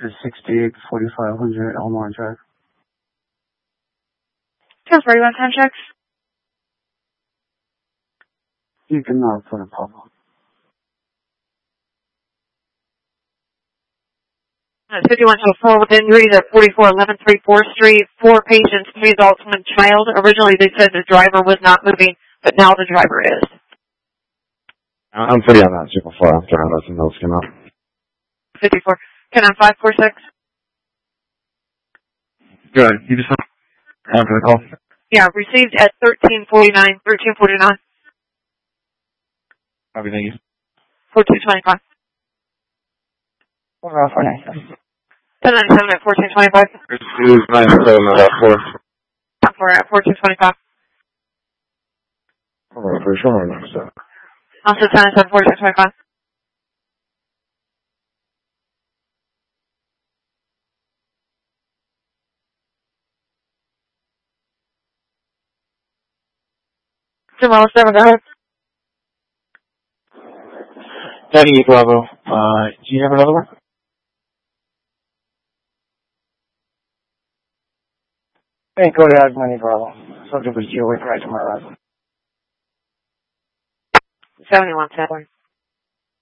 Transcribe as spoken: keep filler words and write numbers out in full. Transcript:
sixty-eight forty-five hundred Elmore Drive. ten forty-one time checks. You can now put a problem. fifty-one to four with injuries at forty-four eleven three fourth Street. Four patients, three adults, one child. Originally they said the driver was not moving, but now the driver is. I'm pretty on that super far. I'm trying to let some notes come out. fifty-four. Can I five four six? Good. You just after the call? Yeah, received at thirteen forty-nine, thirteen forty-nine. Copy, thank you. fourteen twenty-five. four oh four nine seven. ten ninety-seven at fourteen twenty-five. Two nine seven at four. four at fourteen twenty-five. All right, for sure. So. Also ten ninety-seven, fourteen twenty-five. Jamal seven, go ahead. ninety-eight Bravo. Uh, do you have another one? Hey, go to add money, Bravo. Subject was due with right tomorrow. seventy-one seven.